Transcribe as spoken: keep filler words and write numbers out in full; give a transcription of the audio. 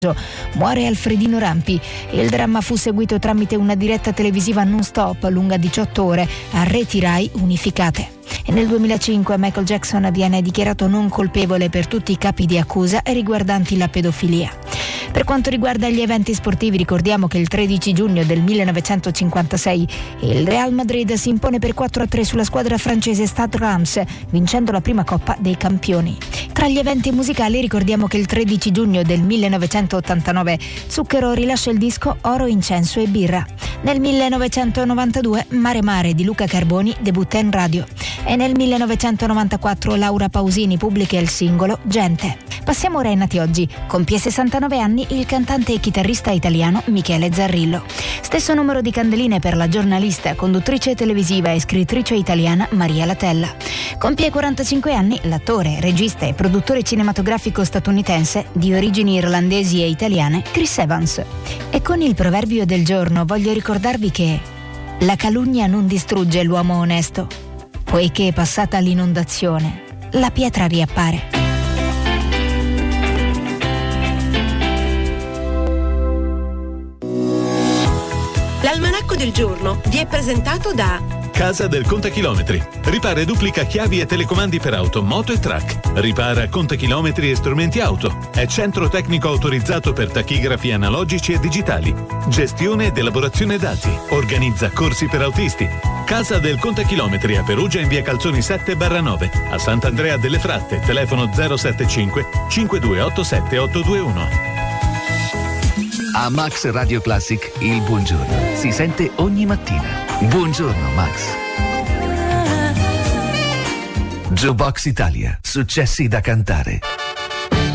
Muore Alfredino Rampi. Il dramma fu seguito tramite una diretta televisiva non stop lunga diciotto ore a reti Rai unificate. E nel duemilacinque Michael Jackson viene dichiarato non colpevole per tutti i capi di accusa riguardanti la pedofilia. Per quanto riguarda gli eventi sportivi, ricordiamo che il tredici giugno del millenovecentocinquantasei il Real Madrid si impone per quattro a tre sulla squadra francese Stade Reims, vincendo la prima Coppa dei Campioni. Tra gli eventi musicali ricordiamo che il tredici giugno del millenovecentottantanove Zucchero rilascia il disco Oro, Incenso e Birra. Nel millenovecentonovantadue Mare Mare di Luca Carboni debutta in radio. E nel millenovecentonovantaquattro Laura Pausini pubblica il singolo Gente. Passiamo ora ai nati oggi. Compie sessantanove anni il cantante e chitarrista italiano Michele Zarrillo. Stesso numero di candeline per la giornalista, conduttrice televisiva e scrittrice italiana Maria Latella. Compie quarantacinque anni l'attore, regista e produttore cinematografico statunitense di origini irlandesi e italiane Chris Evans. E con il proverbio del giorno voglio ricordarvi che la calunnia non distrugge l'uomo onesto, poiché passata l'inondazione la pietra riappare. L'almanacco del giorno vi è presentato da Casa del Contachilometri. Ripara e duplica chiavi e telecomandi per auto, moto e track. Ripara contachilometri e strumenti auto. È centro tecnico autorizzato per tachigrafi analogici e digitali. Gestione ed elaborazione dati. Organizza corsi per autisti. Casa del Contachilometri a Perugia in via Calzoni sette nove. A Sant'Andrea delle Fratte, telefono zero sette cinque cinque due otto sette otto due uno. A Max Radio Classic il buongiorno si sente ogni mattina. Buongiorno Max. Jukebox Italia, successi da cantare.